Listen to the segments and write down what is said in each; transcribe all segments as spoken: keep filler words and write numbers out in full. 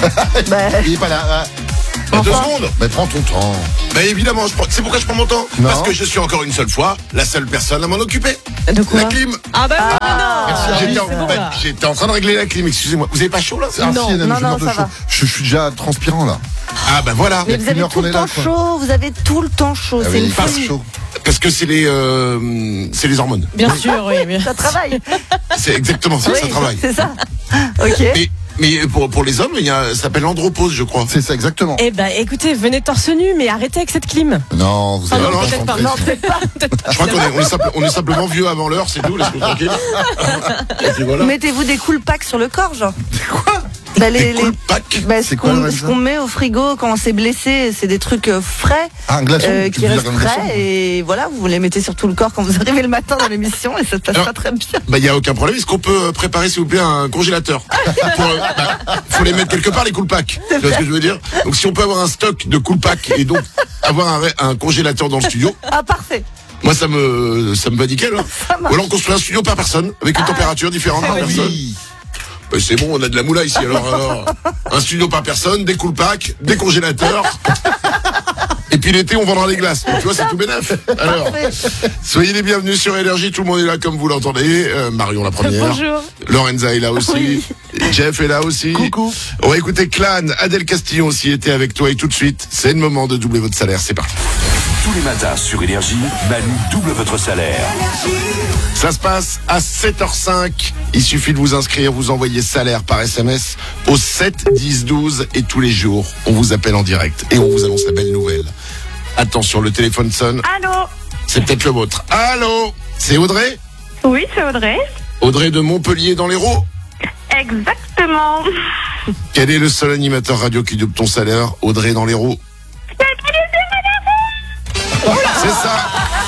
bah... Il est pas là. Bah, deux secondes. Mais prends ton temps. Bah évidemment, je prends... c'est pourquoi je prends mon temps. Non. Parce que je suis encore une seule fois la seule personne à m'en occuper. De quoi? La clim. Ah bah oui, Ah, non. Merci, j'étais, en... c'est bon, bah, là. j'étais en train de régler la clim, excusez-moi. Vous avez pas chaud là? Ah, Non. si, Anna, Non, j'ai non, un peu ça chaud. va. Je, je suis déjà transpirant là. Ah bah voilà. Mais Il y a vous avez qu'une heure tout qu'on le est temps là, quoi. chaud, vous avez tout le temps chaud, Ah c'est oui, une il passe folie. chaud. Parce que c'est les euh... c'est les hormones. Bien sûr, oui. Mais... Ça travaille. C'est exactement ça, Oui, ça travaille. c'est ça. Ok. Mais, mais pour, pour les hommes, il y a, ça s'appelle andropause, je crois. C'est ça, exactement. Eh ben, écoutez, venez torse nu, mais arrêtez avec cette clim. Non, vous Ah allez non, pas peut-être pas. rentrer. Non, peut-être pas. Je crois qu'on est, on est, simple- on est simplement vieux avant l'heure, c'est tout, laisse-nous tranquille. Et puis voilà. Mettez-vous des cool packs sur le corps, genre. Quoi? Bah, les, Des les- cool packs. bah, C'est ce quoi, qu'on Lorenza ce qu'on met au frigo quand on s'est blessé, c'est des trucs euh, frais, Ah, un glaçon. euh, Tu qui veux dire restent un glaçon frais, et voilà, vous les mettez sur tout le corps quand vous arrivez le matin dans l'émission, et ça se passe Alors- pas très bien. Bah, il y a aucun problème. Est-ce qu'on peut préparer, s'il vous plaît, un congélateur? Pour, euh, bah, faut les mettre quelque part, les cool packs. Tu vois ce que je veux dire? Donc, si on peut avoir un stock de cool packs et donc avoir un, ré- un congélateur dans le studio, Ah, parfait. moi, ça me, ça me va nickel, hein. Ça marche. Ou alors on construit un studio par personne, avec une température différente par personne. Oui. Bah, c'est bon, on a de la moula ici, alors, alors. Un studio par personne, des cool packs, des congélateurs. Et puis l'été, on vendra les glaces. Donc, tu vois, c'est tout bénef. Alors, soyez les bienvenus sur Énergie. Tout le monde est là, comme vous l'entendez. Euh, Marion, la première. Bonjour. Lorenza est là aussi. Oui. Jeff est là aussi. Coucou. On va écouter Clan. Adèle Castillon aussi était avec toi. Et tout de suite, c'est le moment de doubler votre salaire. C'est parti. Tous les matins sur Énergie, Manu double votre salaire. Ça se passe à sept heures cinq. Il suffit de vous inscrire, vous envoyez salaire par S M S au sept dix douze et tous les jours, on vous appelle en direct et on vous annonce la belle nouvelle. Attention, le téléphone sonne. Allô? C'est peut-être le vôtre. Allô? C'est Audrey? Oui, c'est Audrey. Audrey de Montpellier dans l'Hérault. Exactement. Quel est le seul animateur radio qui double ton salaire? Audrey dans l'Hérault. C'est ça.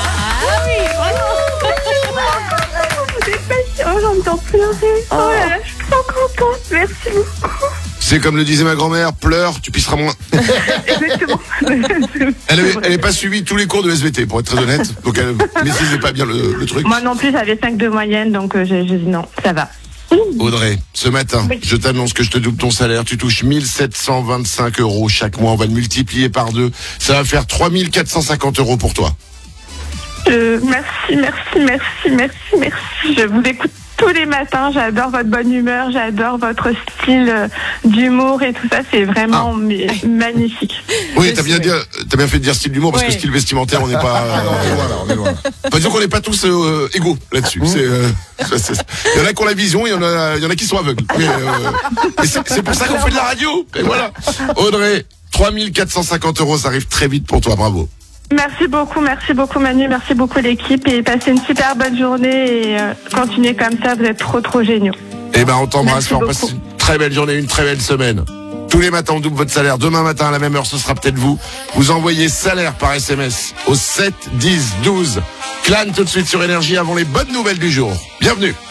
Oh, j'entends pleurer. Oh là là, je suis trop contente. Merci beaucoup. C'est comme le disait ma grand-mère, pleure, tu pisseras moins. Exactement. Elle avait- elle n'est pas suivi tous les cours de S V T, pour être très honnête. Donc elle maîtrisait pas bien le, le truc. Moi non plus, j'avais cinq de moyenne, donc euh, j'ai j'ai dit non, ça va. Audrey, ce matin, Oui. je t'annonce que je te double ton salaire. Tu touches mille sept cent vingt-cinq euros chaque mois. On va le multiplier par deux. Ça va faire trois mille quatre cent cinquante euros pour toi. Euh, merci, merci, merci, merci, merci. Je vous écoute tous les matins. J'adore votre bonne humeur, j'adore votre style euh, d'humour et tout ça. C'est vraiment Ah. mais, magnifique. Oui, Je t'as bien, sais. dit, t'as bien fait de dire style d'humour parce Ouais. que style vestimentaire, on n'est pas. Ah, non, on est loin là, on est loin. Enfin, disons qu'on n'est pas tous euh, égaux là-dessus. C'est, euh, c'est- c'est- il y en a qui ont la vision, il y en a, il y en a qui sont aveugles. Mais, euh, mais c'est, c'est pour ça qu'on fait de la radio. Et voilà. Audrey, trois mille quatre cent cinquante euros, ça arrive très vite pour toi. Bravo. Merci beaucoup, merci beaucoup Manu, merci beaucoup l'équipe et passez une super bonne journée et euh, continuez comme ça, vous êtes trop trop géniaux. Eh ben, on t'embrasse. Merci On passe beaucoup. une très belle journée, une très belle semaine. Tous les matins, on double votre salaire. Demain matin, à la même heure, ce sera peut-être vous. Vous envoyez salaire par S M S au sept dix douze. Clan tout de suite sur Énergie avant les bonnes nouvelles du jour. Bienvenue.